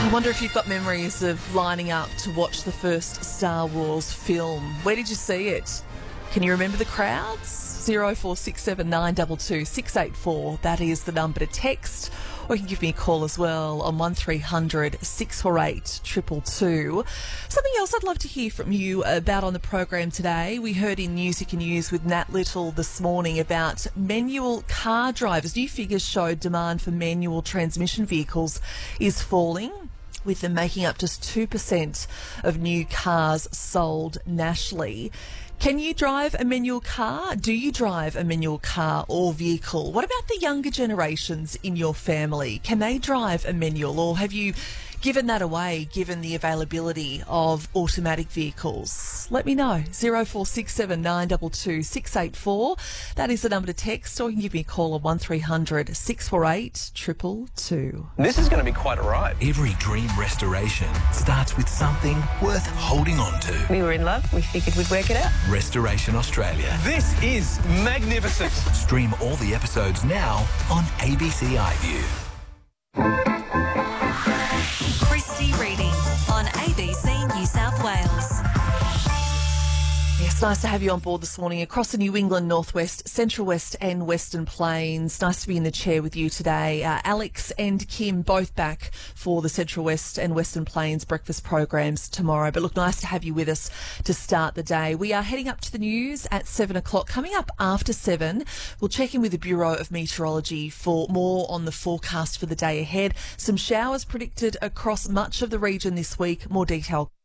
I wonder if you've got memories of lining up to watch the first Star Wars film. Where did you see it? Can you remember the crowds? 0467 922 684. That is the number to text. Or you can give me a call as well on 1300 648 222. Something else I'd love to hear from you about on the program today. We heard in Music and News with Nat Little this morning about manual car drivers. New figures showed demand for manual transmission vehicles is falling, with them making up just 2% of new cars sold nationally. Can you drive a manual car? Do you drive a manual car or vehicle? What about the younger generations in your family? Can they drive a manual, or have you given that away given the availability of automatic vehicles? Let me know. 0467 922 684. That is the number to text, or you can give me a call on 1300 648 222. This is going to be quite a ride. Every dream restoration starts with something worth holding on to. We were in love. We figured we'd work it out. Restoration Australia. This is magnificent. Stream all the episodes now on ABC iView. Christy Reading on ABC New South Wales. Yes, nice to have you on board this morning across the New England, Northwest, Central West and Western Plains. Nice to be in the chair with you today. Alex and Kim both back for the Central West and Western Plains breakfast programs tomorrow. But look, nice to have you with us to start the day. We are heading up to the news at 7 o'clock. Coming up after 7, we'll check in with the Bureau of Meteorology for more on the forecast for the day ahead. Some showers predicted across much of the region this week. More detail